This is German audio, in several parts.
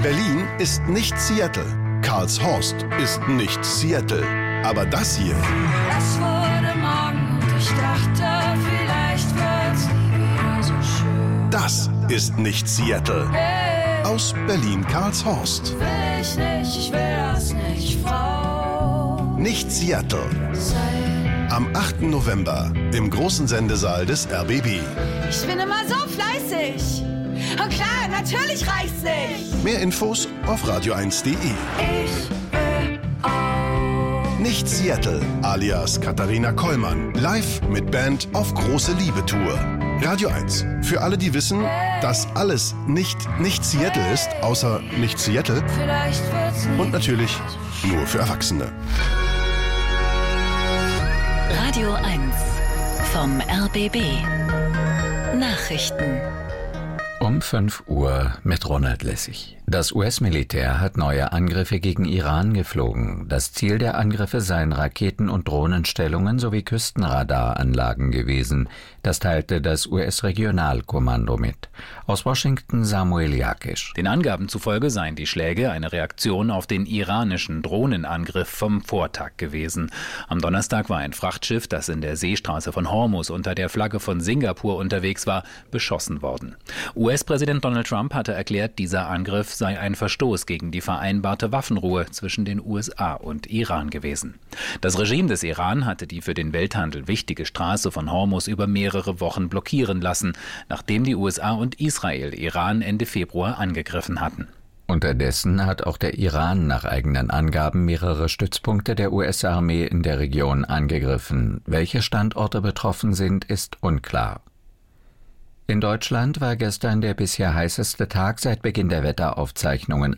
Berlin ist nicht Seattle. Karlshorst ist nicht Seattle. Aber das hier... Es wurde Morgen und ich dachte, vielleicht wird's nie wieder so schön. Das ist nicht Seattle. Hey, Aus Berlin-Karlshorst. will ich nicht, ich will das nicht, Frau. Nicht Seattle. Sein. Am 8. November im großen Sendesaal des RBB. Ich bin immer so fleißig. Und klar, natürlich reicht's nicht. Mehr Infos auf radio1.de. Ich will auch. Nicht Seattle, alias Katharina Kollmann. Live mit Band auf große Liebe-Tour. Radio 1. Für alle, die wissen, dass alles nicht Seattle ist, außer nicht Seattle. Vielleicht wird's nie. Und natürlich nur für Erwachsene. Radio 1 vom RBB. Nachrichten. Um 5 Uhr mit Ronald Lessig. Das US-Militär hat neue Angriffe gegen Iran geflogen. Das Ziel der Angriffe seien Raketen- und Drohnenstellungen sowie Küstenradaranlagen gewesen. Das teilte das US-Regionalkommando mit. Aus Washington Samuel Jakisch. Den Angaben zufolge seien die Schläge eine Reaktion auf den iranischen Drohnenangriff vom Vortag gewesen. Am Donnerstag war ein Frachtschiff, das in der Seestraße von Hormuz unter der Flagge von Singapur unterwegs war, beschossen worden. US-Präsident Donald Trump hatte erklärt, dieser Angriff sei ein Verstoß gegen die vereinbarte Waffenruhe zwischen den USA und Iran gewesen. Das Regime des Iran hatte die für den Welthandel wichtige Straße von Hormuz über mehrere Wochen blockieren lassen, nachdem die USA und Israel Iran Ende Februar angegriffen hatten. Unterdessen hat auch der Iran nach eigenen Angaben mehrere Stützpunkte der US-Armee in der Region angegriffen. Welche Standorte betroffen sind, ist unklar. In Deutschland war gestern der bisher heißeste Tag seit Beginn der Wetteraufzeichnungen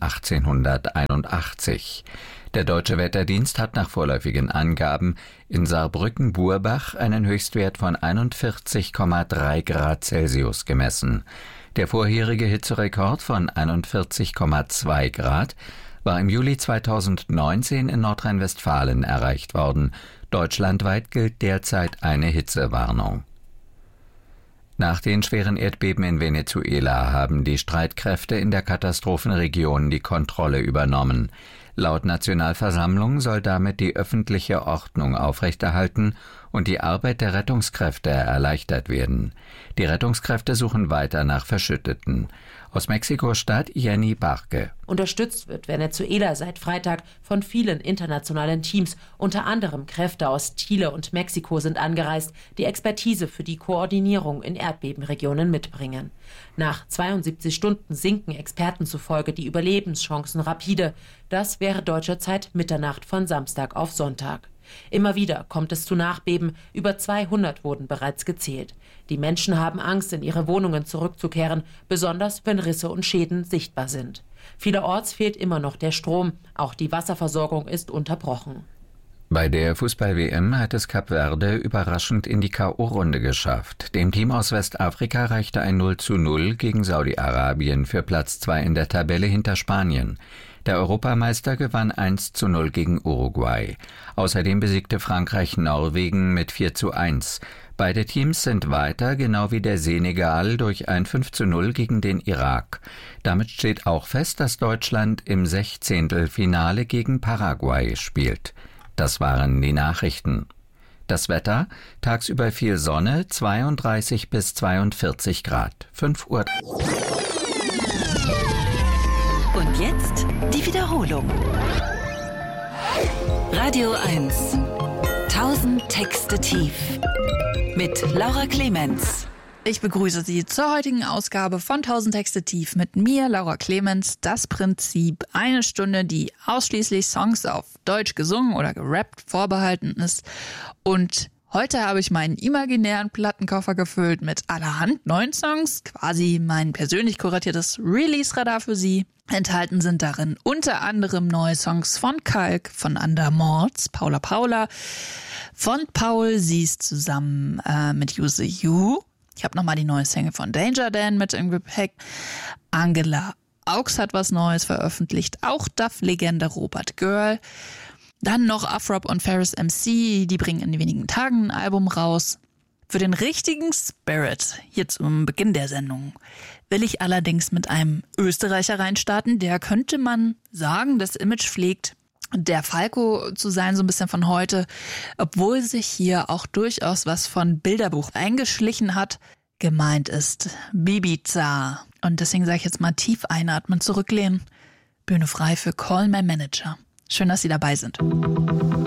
1881. Der Deutsche Wetterdienst hat nach vorläufigen Angaben in Saarbrücken-Burbach einen Höchstwert von 41,3 Grad Celsius gemessen. Der vorherige Hitzerekord von 41,2 Grad war im Juli 2019 in Nordrhein-Westfalen erreicht worden. Deutschlandweit gilt derzeit eine Hitzewarnung. Nach den schweren Erdbeben in Venezuela haben die Streitkräfte in der Katastrophenregion die Kontrolle übernommen. Laut Nationalversammlung soll damit die öffentliche Ordnung aufrechterhalten und die Arbeit der Rettungskräfte erleichtert werden. Die Rettungskräfte suchen weiter nach Verschütteten. Aus Mexiko-Stadt Jenny Barke. Unterstützt wird Venezuela seit Freitag von vielen internationalen Teams. Unter anderem Kräfte aus Chile und Mexiko sind angereist, die Expertise für die Koordinierung in Erdbebenregionen mitbringen. Nach 72 Stunden sinken Experten zufolge die Überlebenschancen rapide. Das wäre deutscher Zeit Mitternacht von Samstag auf Sonntag. Immer wieder kommt es zu Nachbeben, über 200 wurden bereits gezählt. Die Menschen haben Angst, in ihre Wohnungen zurückzukehren, besonders wenn Risse und Schäden sichtbar sind. Vielerorts fehlt immer noch der Strom, auch die Wasserversorgung ist unterbrochen. Bei der Fußball-WM hat es Kap Verde überraschend in die K.O.-Runde geschafft. Dem Team aus Westafrika reichte ein 0:0 gegen Saudi-Arabien für Platz 2 in der Tabelle hinter Spanien. Der Europameister gewann 1:0 gegen Uruguay. Außerdem besiegte Frankreich Norwegen mit 4:1. Beide Teams sind weiter, genau wie der Senegal durch ein 5:0 gegen den Irak. Damit steht auch fest, dass Deutschland im 16. Gegen Paraguay spielt. Das waren die Nachrichten. Das Wetter, tagsüber viel Sonne, 32 bis 42 Grad, 5 Uhr. Und jetzt die Wiederholung. Radio 1. 1000 Texte tief. Mit Laura Clemens. Ich begrüße Sie zur heutigen Ausgabe von 1000 Texte tief mit mir, Laura Clemens. Das Prinzip, eine Stunde, die ausschließlich Songs auf Deutsch gesungen oder gerappt vorbehalten ist. Und heute habe ich meinen imaginären Plattenkoffer gefüllt mit allerhand neuen Songs, quasi mein persönlich kuratiertes Release-Radar für Sie. Enthalten sind darin unter anderem neue Songs von Kalk, von Andermords, Paula Paula, von Paul Sies zusammen mit Use You. Ich habe nochmal die neue Single von Danger Dan mit im Gepäck. Angela Aux hat was Neues veröffentlicht, auch Duff-Legende Robert Girl. Dann noch Afrop und Ferris MC, die bringen in wenigen Tagen ein Album raus. Für den richtigen Spirit, hier zum Beginn der Sendung, will ich allerdings mit einem Österreicher reinstarten. Der, könnte man sagen, das Image pflegt, der Falco zu sein, so ein bisschen von heute, obwohl sich hier auch durchaus was von Bilderbuch eingeschlichen hat. Gemeint ist Bibiza. Und deswegen sage ich jetzt mal tief einatmen, zurücklehnen. Bühne frei für Call My Manager. Schön, dass Sie dabei sind.